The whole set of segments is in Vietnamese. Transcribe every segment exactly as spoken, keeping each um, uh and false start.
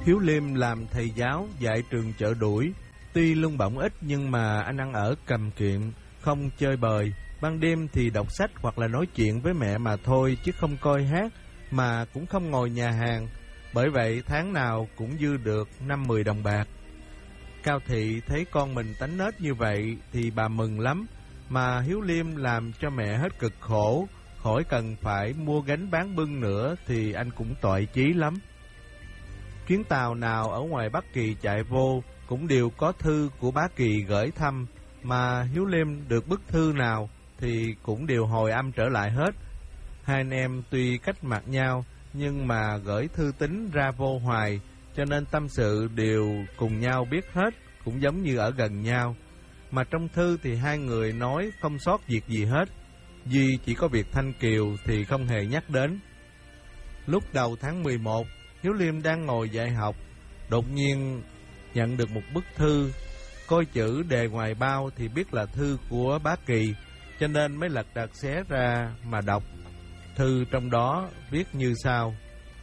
Hiếu Liêm làm thầy giáo dạy trường Chợ Đuổi, tuy lương bổng ít nhưng mà anh ăn ở cầm kiệm, không chơi bời. Ban đêm thì đọc sách hoặc là nói chuyện với mẹ mà thôi, chứ không coi hát, mà cũng không ngồi nhà hàng. Bởi vậy tháng nào cũng dư được năm mười đồng bạc. Cao Thị thấy con mình tánh nết như vậy thì bà mừng lắm, mà Hiếu Liêm làm cho mẹ hết cực khổ, khỏi cần phải mua gánh bán bưng nữa thì anh cũng toại chí lắm. Chuyến tàu nào ở ngoài Bắc Kỳ chạy vô cũng đều có thư của bá Kỳ gửi thăm, mà Hiếu Liêm được bức thư nào thì cũng đều hồi âm trở lại hết. Hai anh em tuy cách mặt nhau nhưng mà gửi thư tín ra vô hoài, cho nên tâm sự đều cùng nhau biết hết, cũng giống như ở gần nhau. Mà trong thư thì hai người nói không sót việc gì hết, duy chỉ có việc Thanh Kiều thì không hề nhắc đến. Lúc đầu tháng mười một, Hiếu Liêm đang ngồi dạy học, đột nhiên nhận được một bức thư. Coi chữ đề ngoài bao thì biết là thư của bá Kỳ, cho nên mới lật đật xé ra mà đọc. Thư trong đó viết như sau: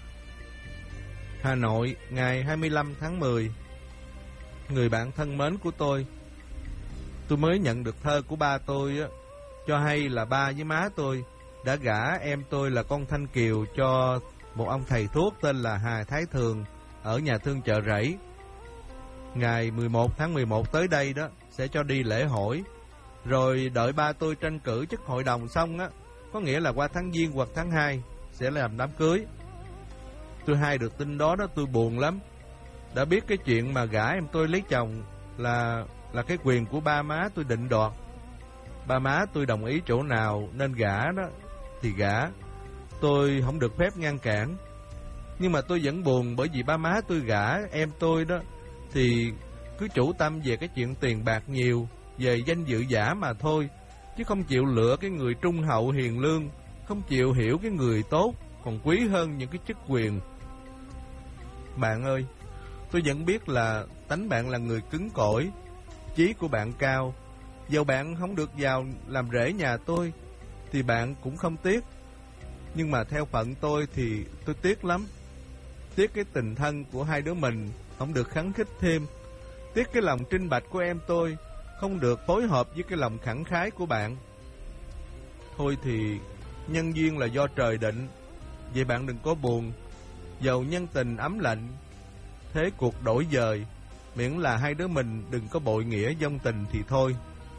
Hà Nội, ngày hai mươi lăm tháng mười. Người bạn thân mến của tôi, tôi mới nhận được thơ của ba tôi á, cho hay là ba với má tôi đã gả em tôi là con Thanh Kiều cho một ông thầy thuốc tên là Hà Thái Thường ở nhà thương Chợ Rẫy. Ngày mười một tháng mười một tới đây đó sẽ cho đi lễ hỏi, rồi đợi ba tôi tranh cử chức hội đồng xong á, có nghĩa là qua tháng Giêng hoặc tháng hai sẽ làm đám cưới. Tôi hay được tin đó đó tôi buồn lắm. Đã biết cái chuyện mà gả em tôi lấy chồng là là cái quyền của ba má tôi định đoạt. Ba má tôi đồng ý chỗ nào nên gả đó thì gả, tôi không được phép ngăn cản. Nhưng mà tôi vẫn buồn, bởi vì ba má tôi gả em tôi đó thì cứ chủ tâm về cái chuyện tiền bạc nhiều, về danh dự giả mà thôi, chứ không chịu lựa cái người trung hậu hiền lương, không chịu hiểu cái người tốt còn quý hơn những cái chức quyền. Bạn ơi, tôi vẫn biết là tánh bạn là người cứng cỏi, chí của bạn cao. Dầu bạn không được vào làm rể nhà tôi thì bạn cũng không tiếc. Nhưng mà theo phận tôi thì tôi tiếc lắm. Tiếc cái tình thân của hai đứa mình không được khắng khích thêm. Tiếc cái lòng trinh bạch của em tôi không được phối hợp với cái lòng khẳng khái của bạn. Thôi thì nhân duyên là do trời định, vậy bạn đừng có buồn. Dầu nhân tình ấm lạnh, thế cuộc đổi dời, miễn là hai đứa mình đừng có bội nghĩa vong tình thì thôi.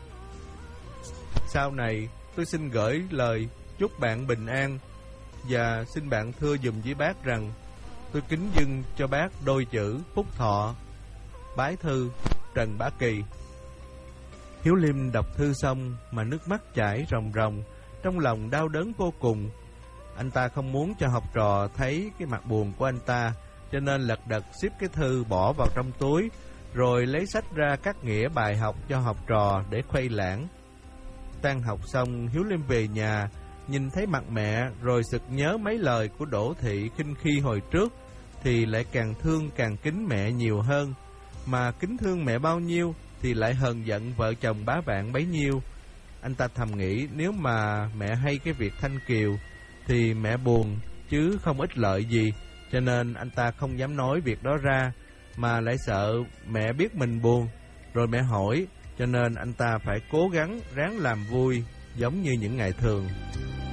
Sau này tôi xin gửi lời chúc bạn bình an, và xin bạn thưa dùm với bác rằng tôi kính dâng cho bác đôi chữ phúc thọ. Bái thư, Trần Bá Kỳ. Hiếu Liêm đọc thư xong mà nước mắt chảy ròng ròng, trong lòng đau đớn vô cùng. Anh ta không muốn cho học trò thấy cái mặt buồn của anh ta, cho nên lật đật xếp cái thư bỏ vào trong túi, rồi lấy sách ra cắt nghĩa bài học cho học trò để khuây lãng. Tan học xong, Hiếu Liêm về nhà, nhìn thấy mặt mẹ, rồi sực nhớ mấy lời của Đỗ Thị khinh khi hồi trước, thì lại càng thương càng kính mẹ nhiều hơn. Mà kính thương mẹ bao nhiêu thì lại hờn giận vợ chồng bá bạn bấy nhiêu. Anh ta thầm nghĩ nếu mà mẹ hay cái việc Thanh Kiều thì mẹ buồn chứ không ích lợi gì, cho nên anh ta không dám nói việc đó ra, mà lại sợ mẹ biết mình buồn rồi mẹ hỏi, cho nên anh ta phải cố gắng ráng làm vui giống như những ngày thường.